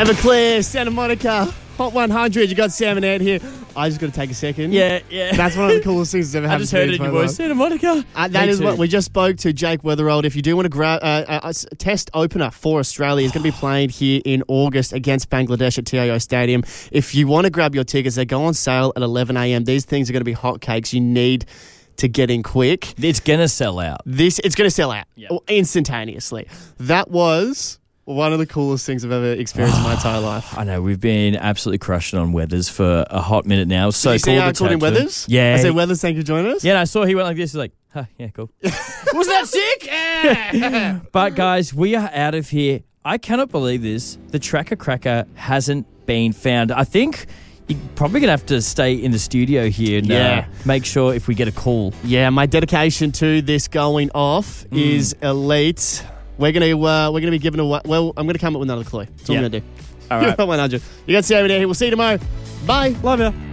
Everclear, Santa Monica, Hot 100. You got Sam and Ed here. I just got to take a second. Yeah. That's one of the coolest things that's ever I happened just to me heard it in your voice. Santa Monica. That is what we just spoke to Jake Weatherald. If you do want to grab a test opener for Australia, he's going to be playing here in August against Bangladesh at TIO Stadium. If you want to grab your tickets, they go on sale at 11 a.m. These things are going to be hotcakes. You need to get in quick. It's going to sell out. It's going to sell out instantaneously. That was one of the coolest things I've ever experienced in my entire life. I know, we've been absolutely crushing on Weathers for a hot minute now. So Did you see how I called him Weathers? Yeah. I said, Weathers, thank you for joining us. Yeah, and I saw he went like this. He's like, huh, yeah, cool. Was that sick? Yeah. But guys, we are out of here. I cannot believe this. The Tracker Cracker hasn't been found. I think you're probably going to have to stay in the studio here and make sure if we get a call. Yeah, my dedication to this going off is elite. We're gonna be giving away. Well, I'm gonna come up with another clue. That's all I'm gonna do. All right. You're 100. You got Sam in here. We'll see you tomorrow. Bye. Love you.